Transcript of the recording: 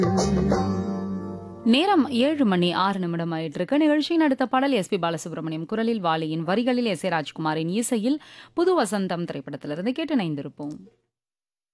நேரம் 7:06 ஆயிட்டு இருக்கு. நிகழ்ச்சியின் அடுத்த பாடல் எஸ்பி பாலசுப்ரமணியம் குரலில், வாலியின் வரிகளில், எஸ் ஏ ராஜ்குமாரின் இசையில் புது வசந்தம் திரைப்படத்திலிருந்து கேட்டு இணைந்திருப்போம்.